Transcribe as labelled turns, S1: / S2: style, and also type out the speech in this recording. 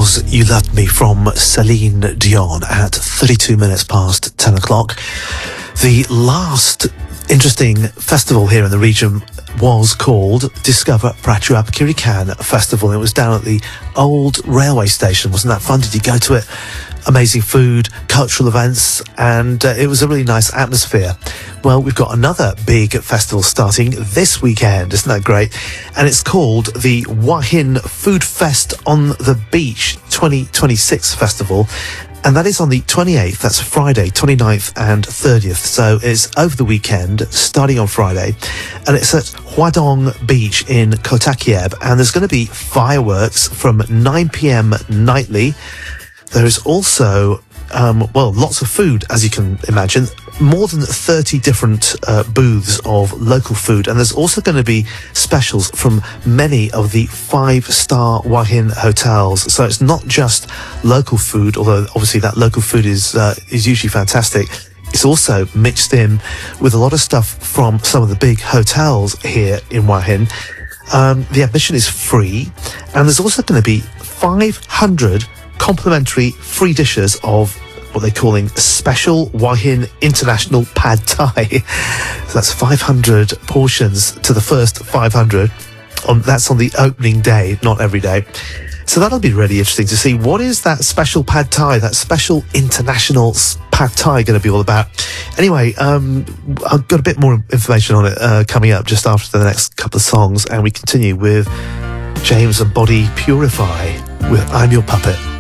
S1: was You Loved Me from Celine Dion at 32 minutes past 10 o'clock. The last interesting festival here in the region was called Discover Prachuap Khiri Khan Festival. It was down at the old railway station. Wasn't that fun? Did you go to it? Amazing food, cultural events, and it was a really nice atmosphere. Well, we've got another big festival starting this weekend. Isn't that great? And it's called the Hua Hin Food Fest on the Beach 2026 Festival. And that is on the 28th, that's Friday, 29th and 30th. So it's over the weekend, starting on Friday. And it's at Huadong Beach in Kota Kiev. And there's going to be fireworks from 9 p.m. nightly. There is also, lots of food, as you can imagine. More than 30 different booths of local food. And there's also going to be specials from many of the 5-star Hua Hin hotels. So it's not just local food, although obviously that local food is usually fantastic. It's also mixed in with a lot of stuff from some of the big hotels here in Hua Hin. The admission is free. And there's also going to be 500 complimentary free dishes of what they're calling special Hua Hin International Pad Thai. So that's 500 portions to the first 500. That's on the opening day, not every day. So that'll be really interesting to see. What is that special Pad Thai, that special international Pad Thai going to be all about? Anyway, I've got a bit more information on it coming up just after the next couple of songs. And we continue with James and Body Purify with I'm Your Puppet.